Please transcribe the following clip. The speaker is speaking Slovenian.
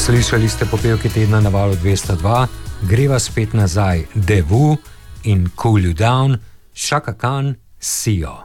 Slišali ste popevke tedna na valu 202, greva spet nazaj, Devu in Cool You Down, Chaka Khan, See You.